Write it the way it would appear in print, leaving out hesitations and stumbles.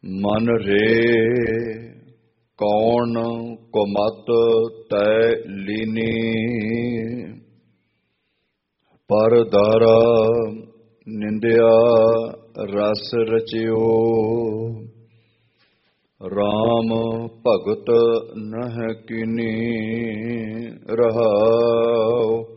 ਮਨ ਰੇ ਕੌਣ ਕੁਮਤ ਤੈ ਲੀਨੀ, ਪਰ ਦਾਰਾ ਨਿੰਦਿਆ ਰਸ ਰਚਿਓ। ਰਾਮ ਭਗਤ ਨਹਿ ਕੀਨੀ ਰਹਾਉ,